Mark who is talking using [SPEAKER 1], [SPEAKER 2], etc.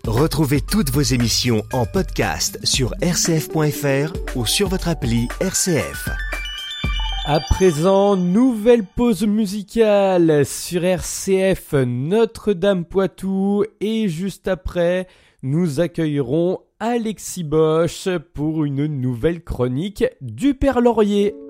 [SPEAKER 1] Retrouvez toutes vos émissions en podcast sur rcf.fr ou sur votre appli RCF.
[SPEAKER 2] À présent, nouvelle pause musicale sur RCF Notre-Dame Poitou et juste après, nous accueillerons Alexis Bosch pour une nouvelle chronique du Père Laurier.